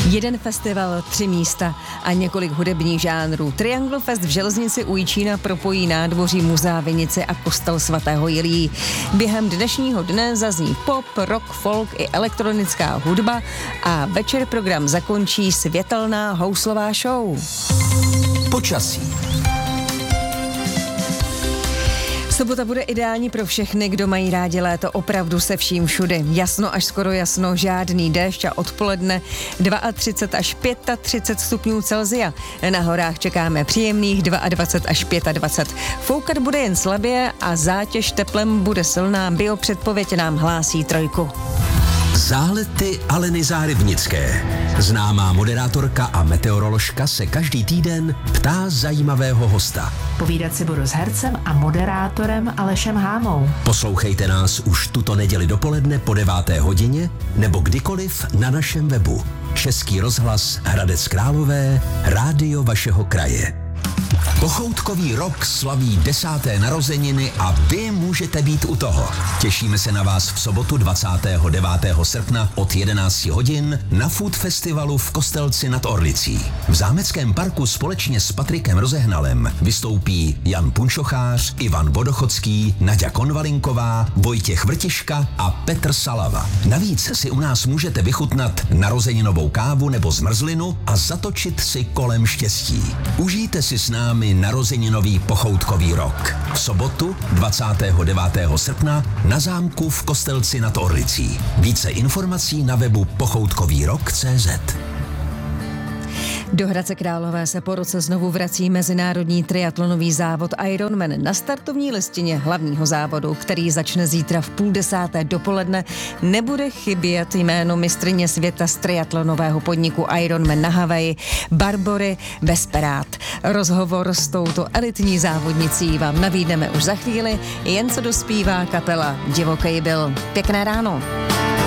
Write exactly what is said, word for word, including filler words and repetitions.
Jeden festival, tři místa a několik hudebních žánrů. Triangle Fest v Železnici u Jičína propojí nádvoří Muzea Vinice a kostel svatého Jiljí. Během dnešního dne zazní pop, rock, folk i elektronická hudba a večer program zakončí světelná houslová show. Počasí. Sobota bude ideální pro všechny, kdo mají rádi léto opravdu se vším všudy. Jasno až skoro jasno, žádný déšť a odpoledne třicet dva až třicet pět stupňů Celsia. Na horách čekáme příjemných dvacet dva až dvacet pět. Foukat bude jen slabě a zátěž teplem bude silná. Biopředpověď nám hlásí trojku. Zálety Aleny Zárybnické. Známá moderátorka a meteoroložka se každý týden ptá zajímavého hosta. Povídat si budu s hercem a moderátorem Alešem Hámou. Poslouchejte nás už tuto neděli dopoledne po deváté hodině nebo kdykoliv na našem webu. Český rozhlas Hradec Králové, rádio vašeho kraje. Pochoutkový rok slaví desáté narozeniny a vy můžete být u toho. Těšíme se na vás v sobotu dvacátého devátého srpna od jedenácti hodin na Food Festivalu v Kostelci nad Orlicí. V Zámeckém parku společně s Patrikem Rozehnalem vystoupí Jan Punčochář, Ivan Vodochodský, Naďa Konvalinková, Vojtěch Vrtiška a Petr Salava. Navíc si u nás můžete vychutnat narozeninovou kávu nebo zmrzlinu a zatočit si kolem štěstí. Užijte si s námi narozeninový pochoutkový rok. V sobotu dvacátého devátého srpna na zámku v Kostelci nad Orlicí. Více informací na webu pochoutkovýrok tečka cé zet. Do Hradce Králové se po roce znovu vrací mezinárodní triatlonový závod Ironman. Na startovní listině hlavního závodu, který začne zítra v půl desáté dopoledne, nebude chybět jméno mistryně světa z triatlonového podniku Ironman na Havaji, Barbory Vesperát. Rozhovor s touto elitní závodnicí vám nabídneme už za chvíli, jen co dospívá kapela Divokej byl. Pěkné ráno.